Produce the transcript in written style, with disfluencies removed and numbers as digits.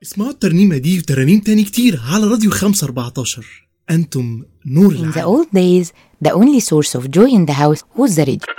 اسمعوا الترنيمة دي وترانيم تاني كتير على راديو 514. أنتم نور In the العالم. old days, the only source of joy in the house was the radio.